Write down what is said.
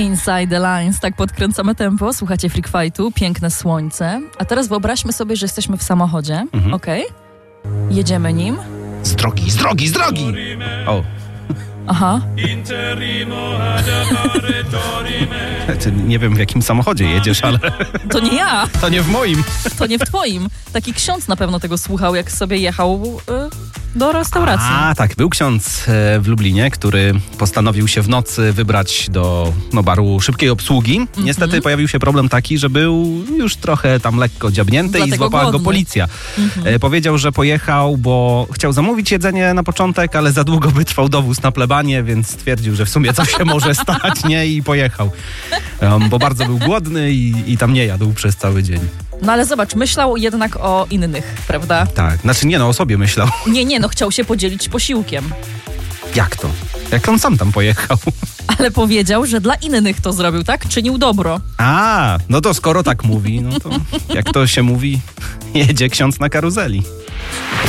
Inside the Lines, tak podkręcamy tempo. Słuchacie Freak Fightu, piękne słońce. A teraz wyobraźmy sobie, że jesteśmy w samochodzie, okej? Jedziemy nim. Z drogi! O. Aha. Nie wiem, w jakim samochodzie jedziesz, ale... To nie ja. To nie w moim. To nie w twoim. Taki ksiądz na pewno tego słuchał, jak sobie jechał do restauracji. A, tak, był ksiądz w Lublinie, który postanowił się w nocy wybrać do baru szybkiej obsługi. Niestety pojawił się problem taki, że był już trochę tam lekko dziabnięty i złapała go policja. Powiedział, że pojechał, bo chciał zamówić jedzenie na początek, ale za długo by trwał dowóz na plebanie, więc stwierdził, że w sumie coś się może stać, nie? I pojechał. Bo bardzo był głodny i tam nie jadł przez cały dzień. No ale zobacz, myślał jednak o innych, prawda? Tak, znaczy o sobie myślał. Nie, chciał się podzielić posiłkiem. Jak to? Jak on sam tam pojechał? Ale powiedział, że dla innych to zrobił, tak? Czynił dobro. A, no to skoro tak mówi, no to jak to się mówi, jedzie ksiądz na karuzeli.